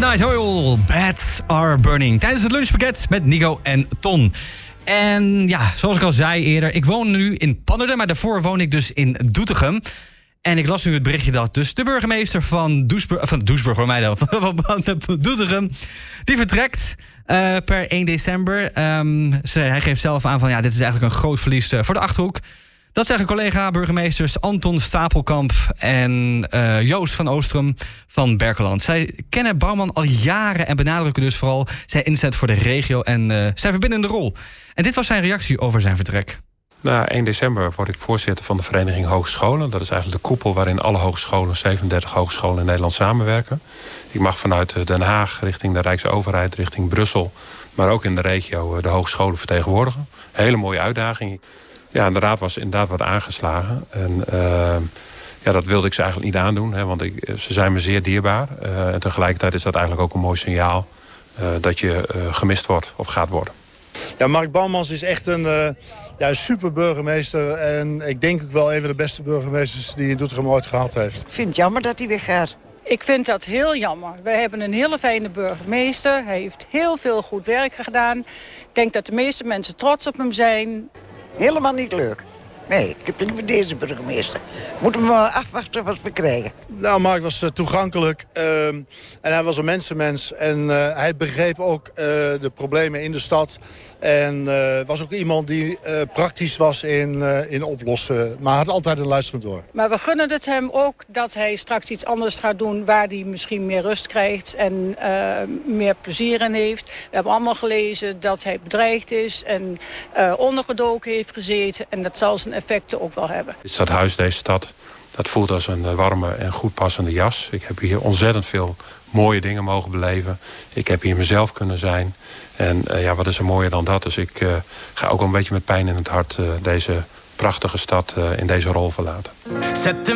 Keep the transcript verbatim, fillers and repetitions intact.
Midnight Oil, Bats Are Burning. Tijdens het lunchpakket met Nico en Ton. En ja, zoals ik al zei eerder, ik woon nu in Pannerden, maar daarvoor woon ik dus in Doetinchem. En ik las nu het berichtje dat dus de burgemeester van Doesburg, van Doesburg, hoor mij dan, van, van Doetinchem, die vertrekt uh, per één december. Um, ze, hij geeft zelf aan van ja, dit is eigenlijk een groot verlies uh, voor de Achterhoek. Dat zeggen collega-burgemeesters Anton Stapelkamp en uh, Joost van Oostrum van Berkeland. Zij kennen Bouwman al jaren en benadrukken dus vooral zijn inzet voor de regio en uh, zijn verbindende rol. En dit was zijn reactie over zijn vertrek. Na één december word ik voorzitter van de Vereniging Hogescholen. Dat is eigenlijk de koepel waarin alle hogescholen, zevenendertig hogescholen in Nederland samenwerken. Ik mag vanuit Den Haag richting de Rijksoverheid, richting Brussel, maar ook in de regio de hogescholen vertegenwoordigen. Een hele mooie uitdaging. Ja, de raad was inderdaad wat aangeslagen. En uh, ja, dat wilde ik ze eigenlijk niet aandoen, hè, want ik, ze zijn me zeer dierbaar. Uh, en tegelijkertijd is dat eigenlijk ook een mooi signaal uh, dat je uh, gemist wordt of gaat worden. Ja, Mark Bouwmans is echt een, uh, ja, een super burgemeester. En ik denk ook wel een van de beste burgemeesters die Doetinchem ooit gehad heeft. Ik vind het jammer dat hij weggaat. Ik vind dat heel jammer. We hebben een hele fijne burgemeester. Hij heeft heel veel goed werk gedaan. Ik denk dat de meeste mensen trots op hem zijn. Helemaal niet leuk. Nee, ik heb liever deze burgemeester. Moeten we maar afwachten wat we krijgen. Nou, Mark was uh, toegankelijk. Uh, en hij was een mensenmens. En uh, hij begreep ook uh, de problemen in de stad. En uh, was ook iemand die uh, praktisch was in, uh, in oplossen. Maar had altijd een luisterend oor. Maar we gunnen het hem ook dat hij straks iets anders gaat doen waar hij misschien meer rust krijgt en uh, meer plezier in heeft. We hebben allemaal gelezen dat hij bedreigd is en uh, ondergedoken heeft gezeten. En dat zal zijn effecten ook wel hebben. Dit stadhuis, deze stad, dat voelt als een warme en goed passende jas. Ik heb hier ontzettend veel mooie dingen mogen beleven. Ik heb hier mezelf kunnen zijn. En uh, ja, wat is er mooier dan dat? Dus ik uh, ga ook een beetje met pijn in het hart uh, deze prachtige stad uh, in deze rol verlaten. Zet